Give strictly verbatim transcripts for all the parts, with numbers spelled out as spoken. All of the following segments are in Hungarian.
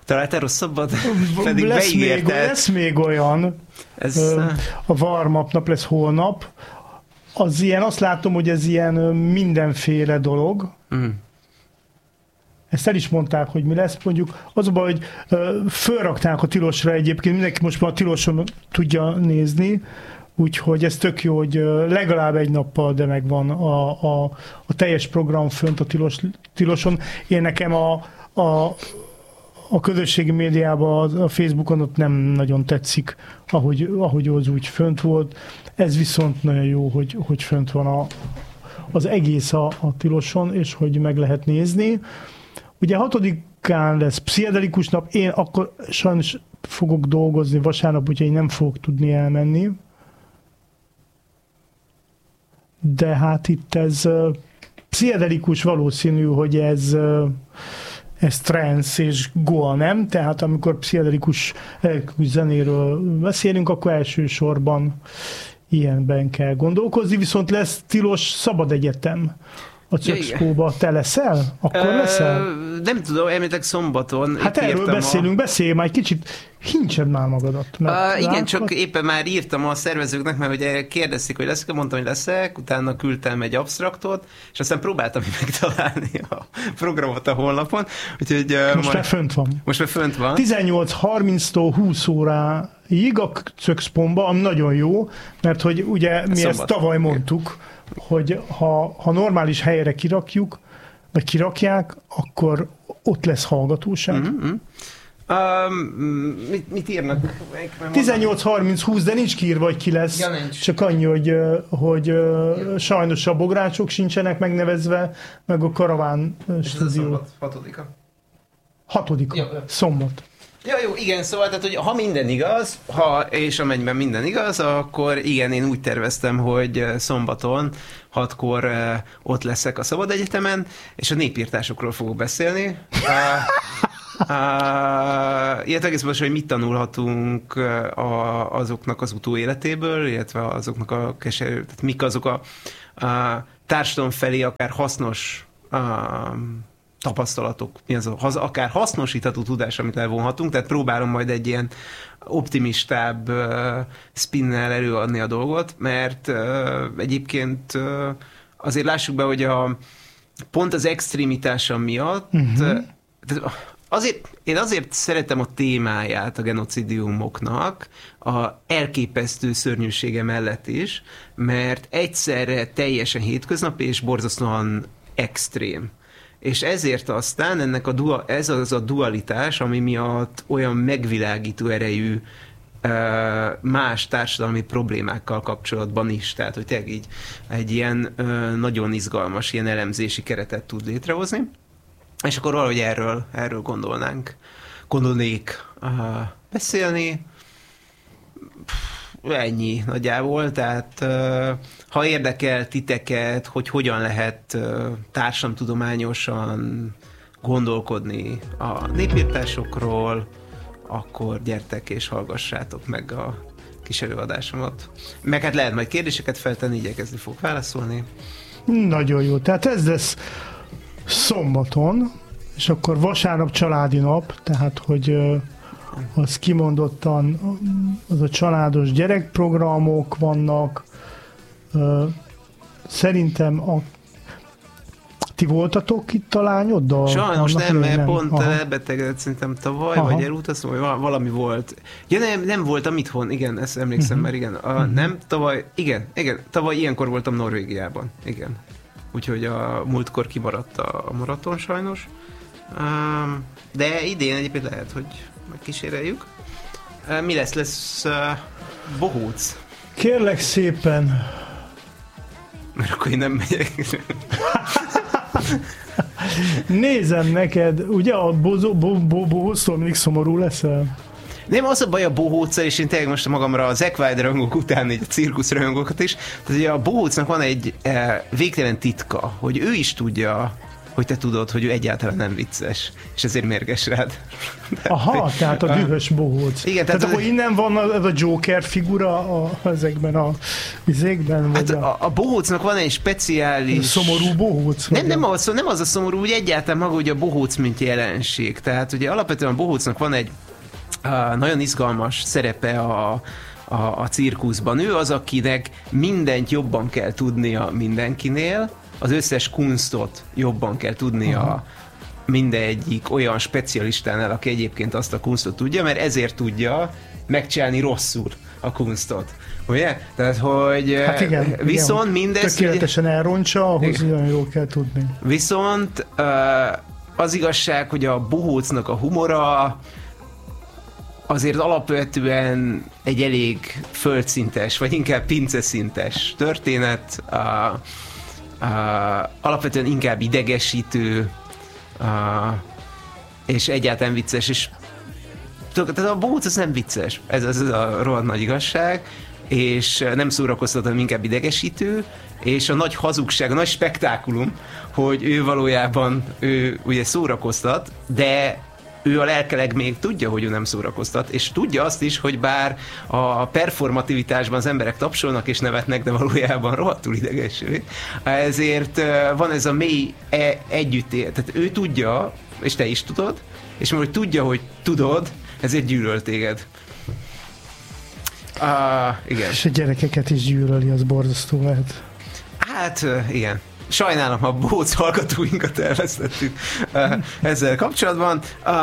Találtál rosszabbat? Pedig lesz, még, lesz még olyan. Ez... A warm-up nap lesz holnap. Az ilyen, azt látom, hogy ez ilyen mindenféle dolog. Mm. Ezt el is mondták, hogy mi lesz, mondjuk az a baj, hogy fölrakták a tilosra egyébként, mindenki most már a tiloson tudja nézni, úgyhogy ez tök jó, hogy legalább egy nappal, de megvan a, a, a teljes program fönt a tilos, tiloson. Én nekem a, a, a közösségi médiában, a Facebookon ott nem nagyon tetszik, ahogy, ahogy az úgy fönt volt. Ez viszont nagyon jó, hogy, hogy fönt van a, az egész a, a tiloson, és hogy meg lehet nézni. Ugye hatodikán lesz pszichedelikus nap, én akkor sajnos fogok dolgozni vasárnap, úgyhogy én nem fogok tudni elmenni. De hát itt ez uh, pszichedelikus, valószínű, hogy ez, uh, ez trance és goa, nem? Tehát amikor pszichedelikus zenéről beszélünk, akkor elsősorban ilyenben kell gondolkozni, viszont lesz tilos szabad egyetem a Csökszkóba. Te leszel? Akkor Ö, leszel? Nem tudom, elméletek szombaton. Hát erről beszélünk, a... beszélj már egy kicsit, hincsed már magadat. Mert uh, igen, csak éppen már írtam a szervezőknek, mert ugye kérdezték, hogy leszek, mondtam, hogy leszek, utána küldtem egy absztraktot, és aztán próbáltam megtalálni a programot a honlapon. Úgyhogy, uh, most majd... már fönt van. Most már fönt van. tizennyolc harminctól húsz óráig a Csökszpomba, ami nagyon jó, mert hogy ugye mi Szombat. Ezt tavaly mondtuk, hogy ha, ha normális helyre kirakjuk, vagy kirakják, akkor ott lesz hallgatóság. Mm-hmm. Um, mit, mit írnak? tizennyolc harminc húsz, de nincs kiírva, hogy ki lesz. Ja, nincs. Csak annyi, hogy, hogy ja. sajnos a bográcsok sincsenek megnevezve, meg a karaván stúdió. Hatodika. Hatodika. Ja. Szombat. Ja, jó, igen, szóval, tehát, hogy ha minden igaz, ha és amennyiben minden igaz, akkor igen, én úgy terveztem, hogy szombaton hatkor uh, ott leszek a Szabad Egyetemen, és a népírtásokról fogok beszélni. Uh, uh, illetve egész most, hogy mit tanulhatunk a, azoknak az utóéletéből, illetve azoknak a keserű, tehát mik azok a, a társadalom felé akár hasznos uh, tapasztalatok, mi az, az akár hasznosítható tudás, amit elvonhatunk, tehát próbálom majd egy ilyen optimistább uh, spinnel előadni a dolgot, mert uh, egyébként uh, azért lássuk be, hogy a, pont az extrémitása miatt uh-huh. uh, azért, én azért szeretem a témáját a genocidiumoknak, a elképesztő szörnyűsége mellett is, mert egyszerre teljesen hétköznapi és borzasztóan extrém. És ezért aztán ennek a dua, ez az a dualitás, ami miatt olyan megvilágító erejű más társadalmi problémákkal kapcsolatban is. Tehát, hogy tényleg így egy ilyen nagyon izgalmas ilyen elemzési keretet tud létrehozni. És akkor valahogy erről, erről gondolnánk, gondolnék beszélni. Ennyi nagyjából, tehát ha érdekel titeket, hogy hogyan lehet társadalomtudományosan gondolkodni a népírtásokról, akkor gyertek és hallgassátok meg a kis előadásomat. Meg hát lehet majd kérdéseket feltenni, igyekezni fog válaszolni. Nagyon jó, tehát ez lesz szombaton, és akkor vasárnap családi nap, tehát hogy az kimondottan az a családos gyerekprogramok vannak. Szerintem a... ti voltatok itt a lányoddal? Sajnos nem, mert nem. Pont elbetegedett szerintem tavaly, Aha. vagy elutazom, vagy valami volt. Ja nem, nem voltam itthon, igen, ezt emlékszem, uh-huh. mert igen. A, uh-huh. Nem, tavaly, igen, igen, tavaly ilyenkor voltam Norvégiában, igen. Úgyhogy a múltkor kimaradt a, a maraton sajnos. Um, de idén egyébként lehet, hogy megkíséreljük. Uh, mi lesz? Lesz uh, bohóc? Kérlek szépen. Mert akkor én nem megyek. Nézem neked, ugye a bohóctól mindig szomorú leszel? Nem, az a baj a bohóccal, és én tényleg most magamra az Equide rajongók után egy a cirkusz rajongokat is, tehát ugye a bohócnak van egy eh, végtelen titka, hogy ő is tudja hogy te tudod, hogy ő egyáltalán nem vicces, és ezért mérges rád. Aha, tehát a dühös bohóc. Igen, tehát, tehát akkor innen van ez a Joker figura a, ezekben a vizékben? Hát a, a bohócnak van egy speciális... Szomorú bohóc? Nem, nem, az, nem az a szomorú, úgy egyáltalán maga ugye a bohóc, mint jelenség. Tehát ugye alapvetően a bohócnak van egy uh, nagyon izgalmas szerepe a, a, a cirkuszban. Ő az, akinek mindent jobban kell tudnia mindenkinél, az összes kunstot jobban kell tudnia Aha. mindegyik olyan specialistánál, aki egyébként azt a kunstot tudja, mert ezért tudja megcsinálni rosszul a kunstot. Ugye? Tehát, hogy hát igen, viszont igen, mindez... Tökéletesen ugye, elrontsa, ahhoz nagyon jól kell tudni. Viszont az igazság, hogy a bohócnak a humora azért alapvetően egy elég földszintes, vagy inkább pinceszintes történet. A, a, alapvetően inkább idegesítő, a, és egyáltalán vicces, és tehát a bohóc az nem vicces, ez, ez a rohadt nagy igazság, és nem szórakoztató, hanem inkább idegesítő, és a nagy hazugság, a nagy spektákulum, hogy ő valójában ő ugye szórakoztat, de ő a lelkeleg még tudja, hogy ő nem szórakoztat, és tudja azt is, hogy bár a performativitásban az emberek tapsolnak és nevetnek, de valójában rohadtul idegesül. Ezért van ez a mély együttél. Tehát ő tudja, és te is tudod, és mert hogy tudja, hogy tudod, ezért gyűlöl téged. Uh, igen. És a gyerekeket is gyűlöli, az borzasztó lehet. Hát, igen. Sajnálom, a bohóc hallgatóinkat elvesztettük uh, ezzel kapcsolatban,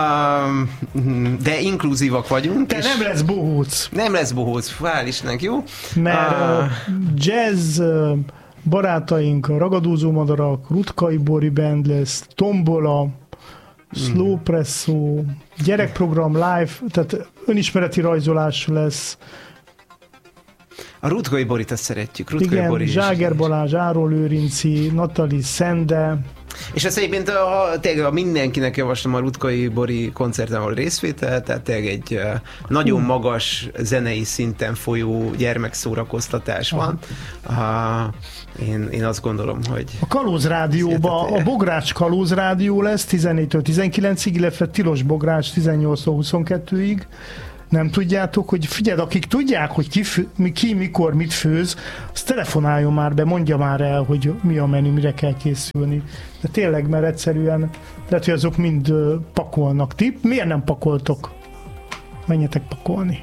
uh, de inkluzívak vagyunk. De nem lesz bohóc. Nem lesz bohóc, hál' Istennek, jó? Mert uh, jazz barátaink, a Ragadozó Madarak, Rutkai Bori Band lesz, Tombola, Slow Presso, gyerekprogram, live, tehát önismereti rajzolás lesz. A Rutkai Borit azt szeretjük. Rutkai Igen, Bori Zságer Balázs, Áron Lőrinci, Natali Szende. És ezt egyébként a, tényleg a mindenkinek javaslom a Rutkai Bori koncerten való részvétel, tehát tényleg egy uh, nagyon magas zenei szinten folyó gyermekszórakoztatás van. Uh, én, én azt gondolom, hogy... A Kalóz Rádióban a Bogrács Kalóz Rádió lesz tizennégytől tizenkilencig, illetve Tilos Bogrács tizennyolctól huszonkettőig. Nem tudjátok, hogy figyeld, akik tudják, hogy ki, ki mikor mit főz, az telefonáljon már be, mondja már el, hogy mi a menü, mire kell készülni. De tényleg, mert egyszerűen lehet, hogy azok mind pakolnak. Ti miért nem pakoltok? Menjetek pakolni.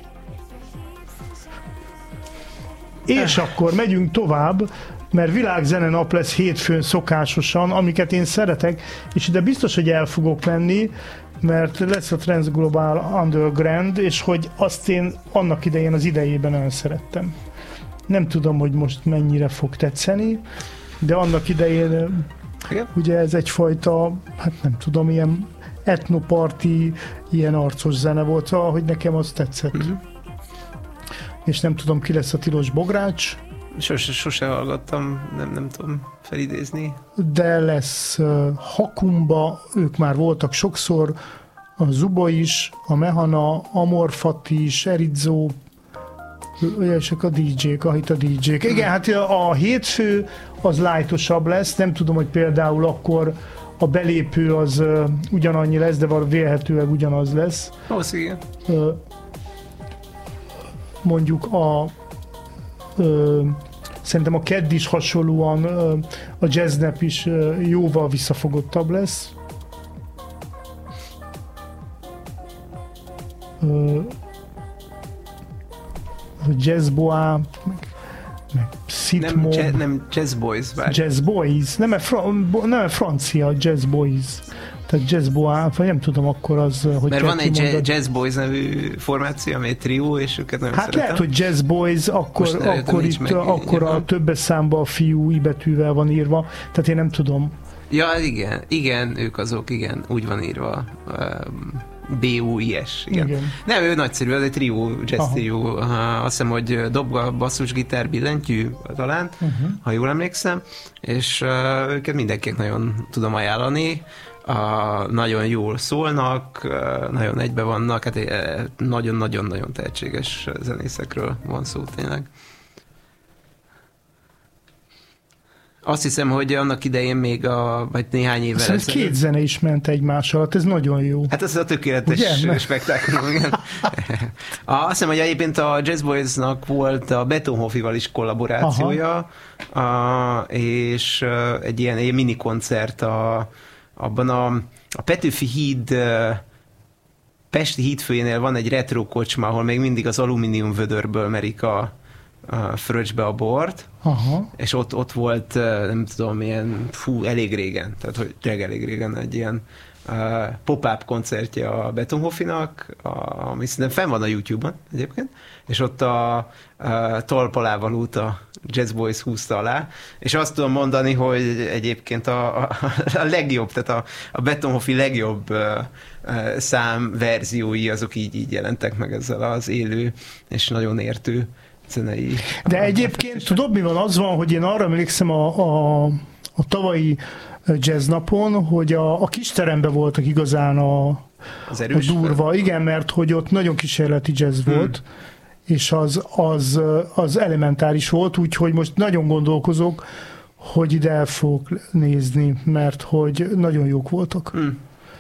És akkor megyünk tovább, mert világzene nap lesz hétfőn szokásosan, amiket én szeretek, és ide biztos, hogy el fogok menni, mert lesz a Transglobal Underground, és hogy azt én annak idején az idejében nagyon szerettem. Nem tudom, hogy most mennyire fog tetszeni, de annak idején igen. Ugye ez egyfajta, hát nem tudom, ilyen etnoparti, ilyen arcos zene volt, szóval, hogy nekem az tetszett. Uh-huh. És nem tudom, ki lesz a Tilos Bogrács. Sose, sose hallgattam, nem, nem tudom felidézni. De lesz uh, Hakumba, ők már voltak sokszor, a Zuba is, a Mehana, Amorfati is, Eridzó, és a dé jék, a hit a dé jék. Igen, hát a hétfő az lightosabb lesz, nem tudom, hogy például akkor a belépő az uh, ugyanannyi lesz, de valami vélhetőleg ugyanaz lesz. Ó, igen. Uh, mondjuk a uh, szerintem a kedd is hasonlóan uh, a jazznap is uh, jóval visszafogottabb lesz. Uh, Jazz Boa, meg, meg Sitmob. Nem, jazz, nem Jazz Boys, várj. Jazz Boys, nem, fra, nem francia, Jazz Boys. Tehát Jazz Boa, vagy nem tudom akkor az, hogy mert van egy mondod. Jazz Boys nevű formáció, ami egy trió, és őket nagyon hát szeretem. lehet, hogy Jazz Boys, akkor, akkor itt meg, akkor a többes számban a fiú i betűvel van írva, tehát én nem tudom. Ja, igen, igen, ők azok, igen, úgy van írva. Um, bé u i es, igen. igen. Nem, ő nagyszerű, ez egy trió, jazz trió. Uh, azt hiszem, hogy dobga, basszusgitár, billentyű talán, uh-huh. ha jól emlékszem, és uh, őket mindenkinek nagyon tudom ajánlani. Uh, nagyon jól szólnak, uh, nagyon egybe vannak, hát uh, nagyon-nagyon-nagyon tehetséges zenészekről van szó tényleg. Azt hiszem, hogy annak idején még a, vagy néhány évvel ezelőtt. Két zene is ment egymás alatt, ez nagyon jó. Hát ez a tökéletes ugye? Spektákulum, igen. Azt hiszem, hogy egyébként a Jazz Boys-nak volt a Betonhoffival is kollaborációja, a, és egy ilyen, ilyen mini koncert a, abban a, a Petőfi híd Pesti hídfőjénél van egy retro kocsma, ahol még mindig az alumínium vödörből merik a a fröccsbe a bort, aha. És ott, ott volt, nem tudom, ilyen, fú, elég régen, tehát hogy elég régen egy ilyen uh, pop-up koncertje a Betonhoffinak, a, ami szerintem fenn van a YouTube-on egyébként, és ott a uh, talpalával a Jazz Boys húzta alá, és azt tudom mondani, hogy egyébként a, a, a legjobb, tehát a, a Betonhoffi legjobb uh, uh, szám verziói, azok így, így jelentek meg ezzel az élő és nagyon értő zenei. De egyébként tudod, mi van? Az van, hogy én arra emlékszem a, a, a tavalyi jazz napon, hogy a, a kisteremben voltak igazán a, az erős, a durva. Igen, mert hogy ott nagyon kísérleti jazz hmm. volt, és az, az, az elementáris volt, úgyhogy most nagyon gondolkozok, hogy ide el fogok nézni, mert hogy nagyon jók voltak. Hmm.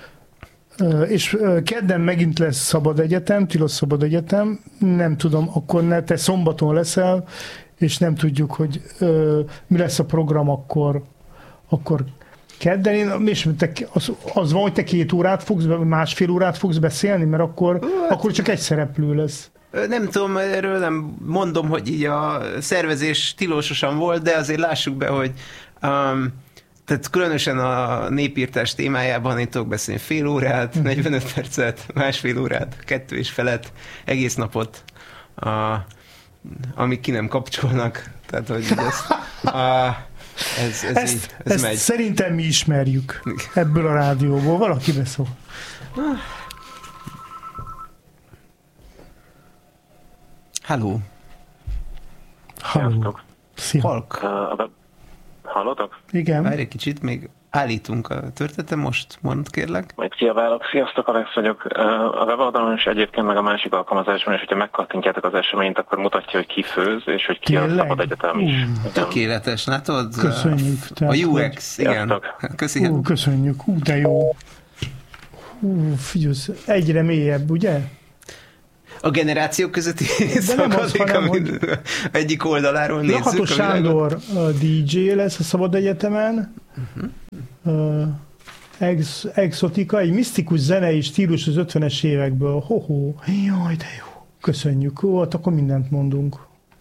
És kedden megint lesz szabad egyetem, tilos szabad egyetem, nem tudom, akkor ne, te szombaton leszel, és nem tudjuk, hogy ö, mi lesz a program akkor, akkor kedden. Én, és te, az, az van, hogy te két órát fogsz, másfél órát fogsz beszélni, mert akkor, hát, akkor csak egy szereplő lesz. Nem tudom, erről nem mondom, hogy így a szervezés tilososan volt, de azért lássuk be, hogy um, tehát különösen a népírtás témájában én tudok beszélni fél órát, negyvenöt percet, másfél órát, kettő és felet, egész napot, a, amíg ki nem kapcsolnak. Tehát, hogy ez, a, ez, ez, ezt, így, ez ezt megy. Szerintem mi ismerjük ebből a rádióból. Valaki beszól. Halló. Halló. Szia. Halk. Hallotok? Igen. Várj egy kicsit, még állítunk a történetem, most mondd kérlek. Majd kiabálok. Sziasztok, Alex vagyok. A weboldalon is egyébként, meg a másik alkalmazásban is, hogyha megkattintjátok az eseményt, akkor mutatja, hogy ki főz, és hogy ki a szabad egyetem is. Uh, tökéletes, látod? Köszönjük. A u eksz, igen. Köszönjük. Uh, köszönjük, uh, de jó. Uh, figyelj, egyre mélyebb, ugye? A generációk közötti szakadék, amit hogy... egyik oldaláról nézzük. Lakatos Sándor dé dzsé lesz a Szabad Egyetemen. Uh-huh. Uh, ex, exotika, egy misztikus zenei stílus az ötvenes évekből. Ho-ho. Jaj, de jó. Köszönjük. Ó, hát akkor mindent mondunk.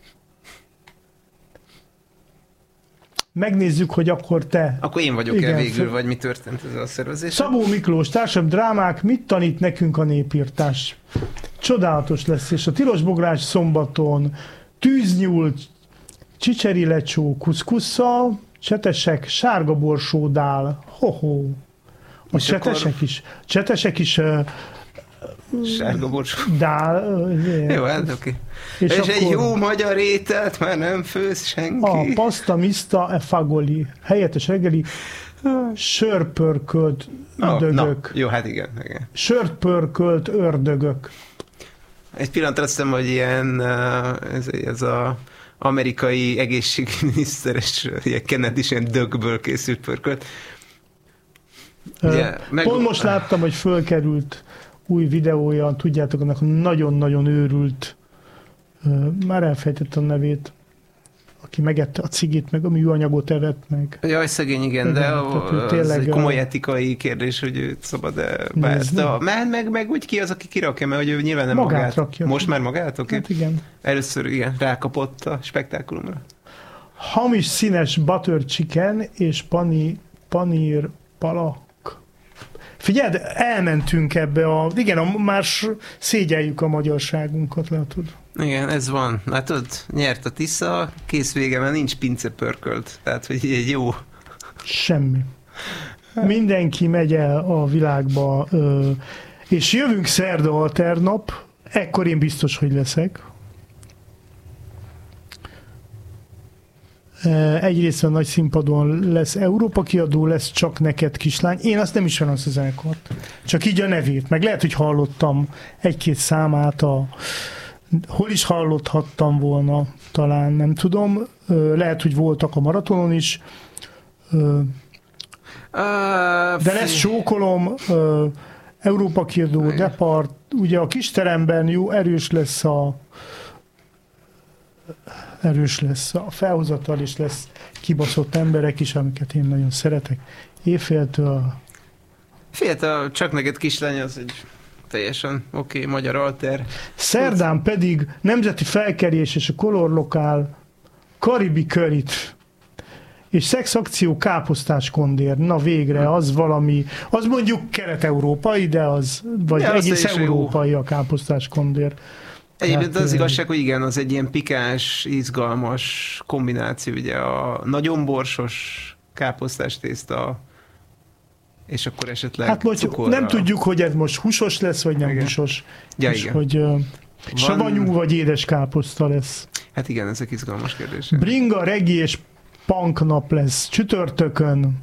Megnézzük, hogy akkor te... Akkor én vagyok-e végül, vagy mi történt ezzel a szervezéssel? Szabó Miklós, társabb drámák, mit tanít nekünk a népírtás? Csodálatos lesz, és a tilos bográs szombaton, tűznyúl, csicseri lecsó kuszkusszal, csetesek, sárga borsódál, ho-ho. A csetesek akkor... is, csetesek is uh, sárga borsó. Dál. Uh, jó, hát oké. És, és egy jó magyar ételt már nem főz senki. A pasta mista e fagoli, helyettes reggeli, sörpörkölt ördögök. Oh, jó, hát igen. igen. Sörpörkölt ördögök. Egy pillanatra azt hiszem, hogy ilyen ez, ez a amerikai egészségminiszteres Kennedy is ilyen dögből készült pörkölt. Ugye, meg... Pont most láttam, hogy fölkerült új videója, tudjátok, annak nagyon-nagyon őrült, már elfejtettem a nevét, aki megette a cigit, meg a műanyagot evett meg. Jaj, szegény, igen, de a, az egy komoly etikai kérdés, hogy őt szabad-e bárzt. Meg, meg, meg úgy ki az, aki kirakja, mert hogy ő nyilván nem magát. magát. Rakja. Most már magát? Okay. Hát igen. Először igen, rákapott a spektákulumra. Hamis színes butter chicken és pani, panír palak. Figyeld, elmentünk ebbe a... Igen, a, már szégyeljük a magyarságunkat, látod? Igen, ez van. Látod, nyert a Tisza, kész vége, mert nincs pince pörkölt. Tehát, hogy egy jó... Semmi. Mindenki megy el a világba, és jövünk szerda alternap, ekkor én biztos, hogy leszek. Egyrészt a nagy színpadon lesz Európa kiadó, lesz Csak neked kislány. Én azt nem ismerem azt a zenekart. Csak így a nevét. Meg lehet, hogy hallottam egy-két számát a hol is hallothattam volna, talán nem tudom, lehet, hogy voltak a maratonon is, de lesz csókolom, Európa Kirdó, Depart, ugye a kisteremben jó, erős lesz a erős lesz a felhozatal, és lesz kibaszott emberek is, amiket én nagyon szeretek. Éjféltől... Fiatal, csak neked kislány, az egy teljesen oké, okay, magyar alter. Szerdán pedig Nemzeti Felkerés és a Color Lokál Karibi Körit és Szexakció Káposztás Kondér. Na végre, az valami, az mondjuk kelet-európai, de az, vagy ja, egész európai jó. A Káposztás Kondér. Egyébként hát, az igazság, hogy igen, az egy ilyen pikáns, izgalmas kombináció, ugye a nagyon borsos káposztás tészta, és akkor esetleg hát cukorra. Nem tudjuk, hogy ez most húsos lesz, vagy nem igen. húsos. Ja, és igen. hogy uh, Van... savanyú vagy édes káposzta lesz. Hát igen, ezek izgalmas kérdések. Bringa, regi és punk nap lesz csütörtökön.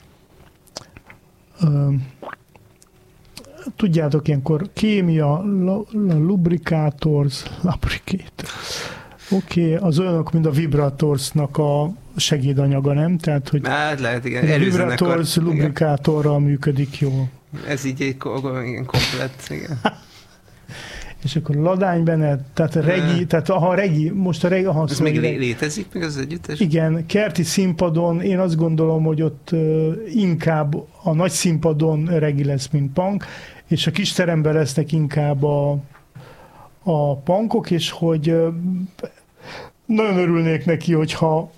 Uh, tudjátok, ilyenkor kémia, la, la, lubricators, lubricators. Oké, okay, az olyanok, mint a Vibratorsnak a segédanyaga, nem? Tehát, hogy hát lehet, igen. Vibrators lubrikátorral működik jól. Ez így egy igen, komplett, igen. És akkor Ladány Bennett, tehát a regi, tehát ha a regi, most a regi... Aha, ez még regi, létezik még az együttes? Igen, kerti színpadon, én azt gondolom, hogy ott uh, inkább a nagy színpadon regi lesz, mint punk, és a kis teremben lesznek inkább a, a punkok, és hogy uh, nagyon örülnék neki, hogyha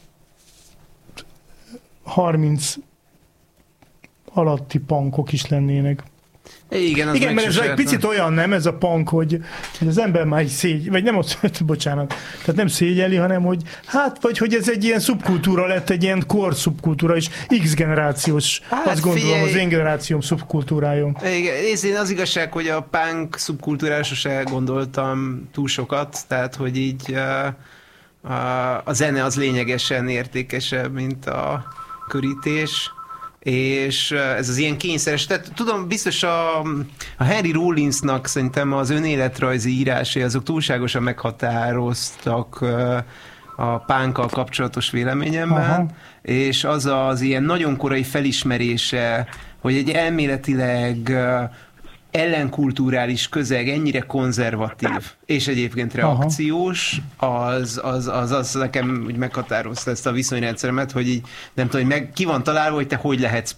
harminc alatti punkok is lennének. Igen, az Igen, mert ez egy picit olyan, nem, ez a punk, hogy, hogy az ember már szégy, vagy nem azt, bocsánat, tehát nem szégyeli, hanem hogy hát, vagy hogy ez egy ilyen szubkultúra lett, egy ilyen kor szubkultúra, és X generációs, hát, azt gondolom, figyelj, az én generációm szubkultúrája. Igen, én az igazság, hogy a punk szubkultúrára sose gondoltam túl sokat, tehát, hogy így a, a, a zene az lényegesen értékesebb, mint a körítés, és ez az ilyen kényszeres, tehát tudom, biztos a, a Henry Rollinsnak szerintem az önéletrajzi írásai azok túlságosan meghatároztak a punkkal kapcsolatos véleményemben, aha. És az az ilyen nagyon korai felismerése, hogy egy elméletileg ellenkulturális közeg ennyire konzervatív, és egyébként reakciós, az, az, az, az nekem úgy meghatározta ezt a viszonyrendszeremet, hogy így nem tudom, hogy meg, ki van találva, hogy te hogy lehetsz